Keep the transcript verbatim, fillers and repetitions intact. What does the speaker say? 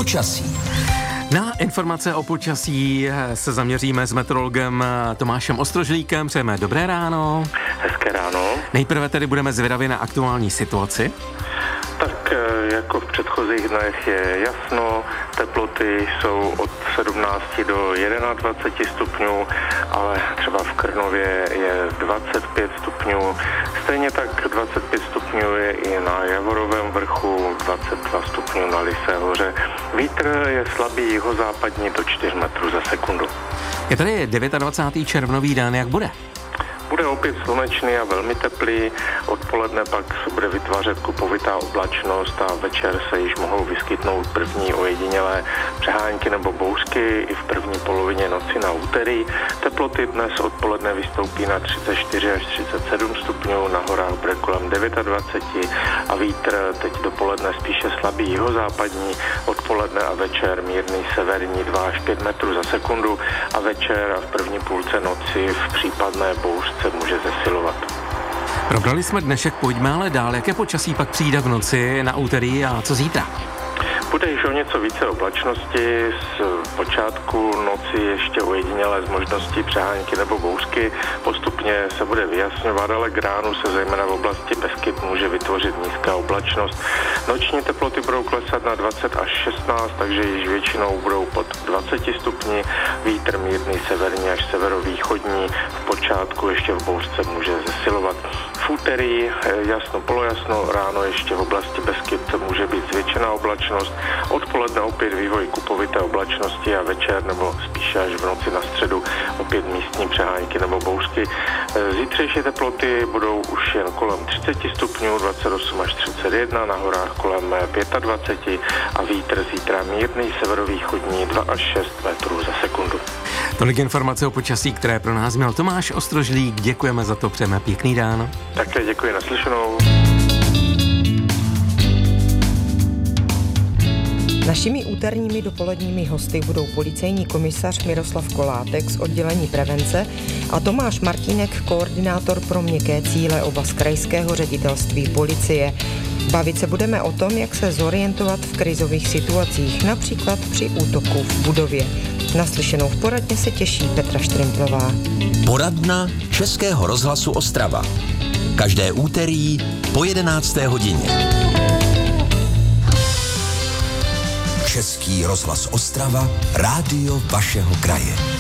Počasí. Na informace o počasí se zaměříme s meteorologem Tomášem Ostrožlíkem. Přejeme dobré ráno. Hezké ráno. Nejprve tedy budeme zvědaví na aktuální situaci. Tak jako v předchozích dnech je jasno, teploty jsou od sedmnácti do dvaceti jedna stupňů, ale třeba v Krnově je dvacet pět stupňů. Stejně tak dvacet pět stupňů je i na Javorovém vrchu, dvacet dva stupňů na Lysé hoře. Vítr je slabý jihozápadní do čtyři metrů za sekundu. Je tady dvacátého devátého červnový den, jak bude? Bude opět slunečný a velmi teplý, odpoledne pak se bude vytvářet kupovitá oblačnost a večer se již mohou vyskytnout první ojedinělé přehánky nebo bouřky i v první polovině noci na úterý. Teploty dnes odpoledne vystoupí na třicet čtyři až třicet sedm stupňů, na horách bude kolem dvacet devět a vítr teď dopoledne spíše slabý jihozápadní, odpoledne a večer mírný severní dva až pět metrů za sekundu a večer a v první půlce noci v případné bouřce se může zesilovat. Probrali jsme dnešek, pojďme ale dál. Jaké počasí pak přijde v noci na úterý a co zítra? Bude již o něco více oblačnosti, z počátku noci ještě ojedinělé z možností přehánky nebo bouřky, postupně se bude vyjasňovat, ale k ránu se zejména v oblasti Beskyt může vytvořit nízká oblačnost. Noční teploty budou klesat na dvacet až šestnáct, takže již většinou budou pod dvaceti stupni, vítr mírný severní až severovýchodní, v počátku ještě v bouřce může zesilovat. V úterý jasno, polojasno, ráno ještě v oblasti Beskyt může být zvětšená oblačnost, odpoledne opět vývoj kupovité oblačnosti a večer nebo spíše až v noci na středu opět místní přehánky nebo bouřky. Zítřejší teploty budou už jen kolem třicet stupňů, dvacet osm až třicet jedna, na horách kolem dvacet pět a vítr zítra mírný severovýchodní dva až šest metrů za sekundu. Tolik informace o počasí, které pro nás měl Tomáš Ostrožlík. Děkujeme za to, přejeme pěkný den. Také děkuji, naslyšenou. Našimi úterními dopoledními hosty budou policejní komisař Miroslav Kolátek z oddělení prevence a Tomáš Martínek, koordinátor pro měkké cíle, oba z krajského ředitelství policie. Bavit se budeme o tom, jak se zorientovat v krizových situacích, například při útoku v budově. Naslyšenou v poradně se těší Petra Štrimplová. Poradna Českého rozhlasu Ostrava. Každé úterý po jedenácté hodině. Český rozhlas Ostrava, rádio vašeho kraje.